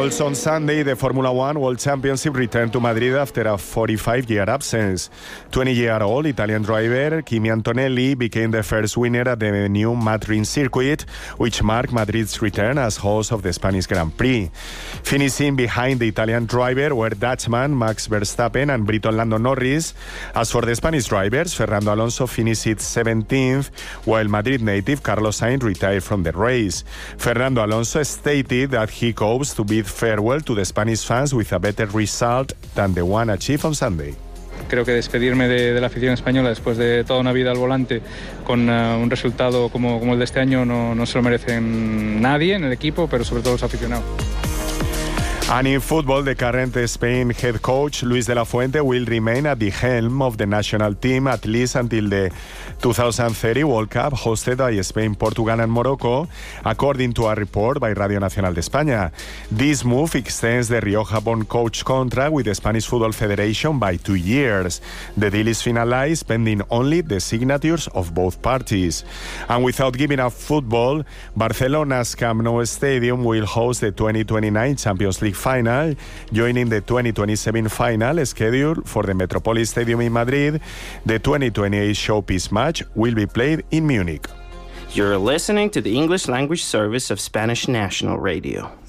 Also on Sunday, the Formula One World Championship returned to Madrid after a 45-year absence. 20-year-old Italian driver Kimi Antonelli became the first winner at the new Madrid circuit, which marked Madrid's return as host of the Spanish Grand Prix. Finishing behind the Italian driver were Dutchman Max Verstappen and Briton Lando Norris. As for the Spanish drivers, Fernando Alonso finished 17th, while Madrid native Carlos Sainz retired from the race. Fernando Alonso stated that he hopes to bid farewell to the Spanish fans with a better result than the one achieved on Sunday. Creo que despedirme de la afición española después de toda una vida al volante con un resultado como el de este año no se lo merecen nadie en el equipo, pero sobre todo los aficionados. And in football, the current Spain head coach Luis de la Fuente will remain at the helm of the national team at least until the 2030 World Cup hosted by Spain, Portugal and Morocco, according to a report by Radio Nacional de España. This move extends the Rioja-born coach contract with the Spanish Football Federation by 2 years. The deal is finalized pending only the signatures of both parties. And without giving up football, Barcelona's Camp Nou Stadium will host the 2029 Champions League final, joining the 2027 final scheduled for the Metropolis Stadium in Madrid. The 2028 showpiece match will be played in Munich. You're listening to the English language service of Spanish National Radio.